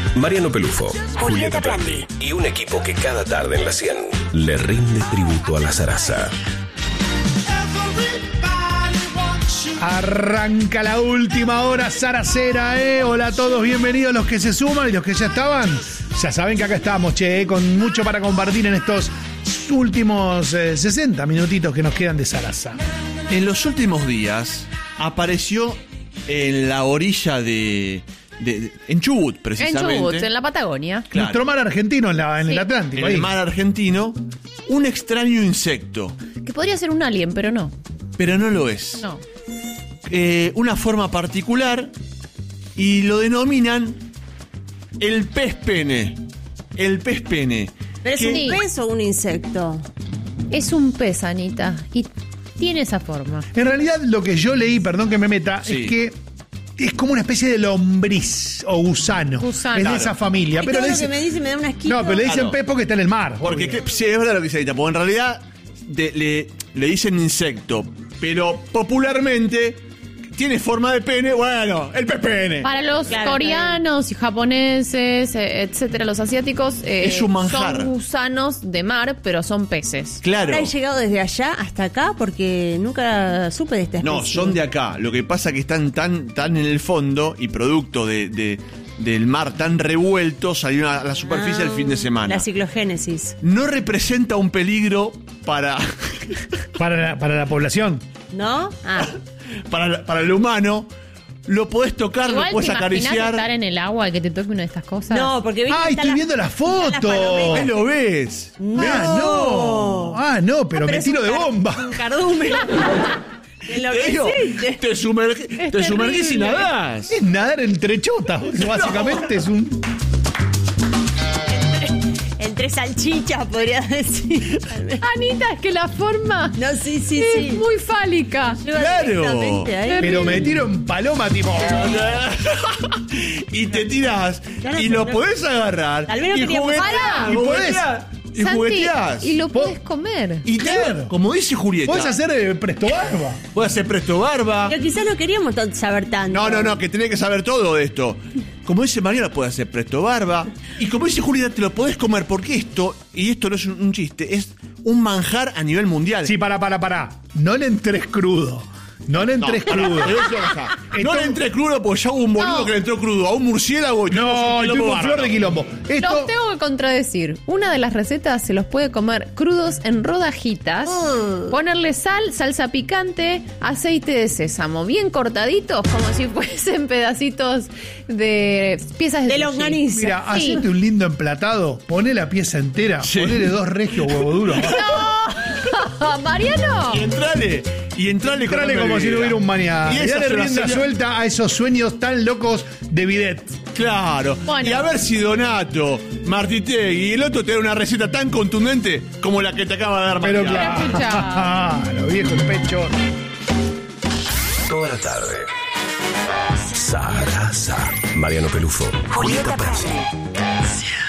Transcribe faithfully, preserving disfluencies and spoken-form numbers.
Mariano Pelufo, Julieta Prandi y un equipo que cada tarde en la cien le rinde tributo a la zaraza. Arranca la última hora zaracera, ¿eh? Hola a todos, bienvenidos los que se suman y los que ya estaban. Ya saben que acá estamos, che, ¿eh? Con mucho para compartir en estos últimos eh, sesenta minutitos que nos quedan de zaraza. En los últimos días apareció en la orilla de... De, de, en Chubut, precisamente. En Chubut, en la Patagonia. Claro. Nuestro mar argentino en, la, en sí. el Atlántico. En ahí. el mar argentino, un extraño insecto. Que podría ser un alien, pero no. Pero no lo es. No. Eh, una forma particular y lo denominan el pez pene. El pez pene. ¿Pero es que... un pez o un insecto? Es un pez, Anita. Y tiene esa forma. En realidad, lo que yo leí, perdón que me meta, sí. es que es como una especie de lombriz o gusano. Gusano. Es Claro. de esa familia. Ay, Pero todo le lo que dicen, me dice me da un asquito. no, pero le dicen Claro. pez porque está en el mar. Porque que, sí, es verdad lo que dice ahorita, porque en realidad de, le, le dicen insecto, pero popularmente tiene forma de pene, bueno, el pez pene. Para los Claro, coreanos y japoneses, eh, etcétera, los asiáticos, eh, Es un manjar. son gusanos de mar, pero son peces. Claro. ¿Habrá llegado desde allá hasta acá? Porque nunca supe de esta especie. No, son de acá. Lo que pasa es que están tan, tan en el fondo y producto de, de, del mar tan revuelto salieron a la superficie Ah, el fin de semana. La ciclogénesis. No representa un peligro para, Para la, para la población. ¿No? Ah. para, para el humano. Lo podés tocar, Igual lo podés te imaginás acariciar. estar en el agua y que te toque una de estas cosas. No, porque viste ¡Ay, está estoy viendo la están las foto! palomeras. Ahí lo ves. No. Ah, no. Ah, no, pero Ah, me es tiro un de car- bomba. Un cardumen. Te Te digo, enloqueciste. te, sumergi- te sumergís y terrible. nadás. Es nadar entre chotas. Básicamente es un... Entre salchichas, podría decir. Anita, es que la forma No, sí, sí, es sí. muy fálica. Lleva Claro. directamente ahí. Pero me tiro en paloma, tipo... Y te tirás Claro, y lo pero- podés agarrar. Tal vez no y queríamos- jugueteás, Pará. y jugueteás, y Santi, jugueteás. y lo Po- puedes comer. Y te- Claro. como dice Julieta, Podés hacer eh, presto barba. podés hacer presto barba. Pero quizás no queríamos to- saber tanto. No, no, no, que tenés que saber todo de esto. Como dice Mariana, podés hacer presto barba. Y como dice Julieta, te lo podés comer porque esto, y esto no es un, un chiste, es un manjar a nivel mundial. Sí, para, para, para. No le entres crudo. No le No, entres pará, crudo. te voy a decir una cosa. No Esto- le entré crudo porque ya hubo un boludo No. que le entró crudo a un murciélago y tuvimos un No, quilombo estoy con bárbaro. flor de quilombo. Esto... Los tengo que contradecir. Una de las recetas se los puede comer crudos en rodajitas, Mm. ponerle sal, salsa picante, aceite de sésamo, bien cortaditos, como si fuesen pedacitos de piezas de, De sushi. longaniza. Mira, Sí. hacete un lindo emplatado, poné la pieza entera, Sí. ponele dos regios huevo duro. ¡No! ¡Mariano! Y entrale, y entrale, con Entrale hambre como si no vida. hubiera un mañana. Y Y esa dale es una rienda señal- suelta a esos sueños tan locos de bidet. Claro. Bueno. Y a ver si Donato, Martitegui y el otro te dan una receta tan contundente como la que te acaba de dar Pero Mariana. claro, escucha. los viejos pechos. Toda la tarde. Zaraza. Mariano Pelufo, Julieta Prandi.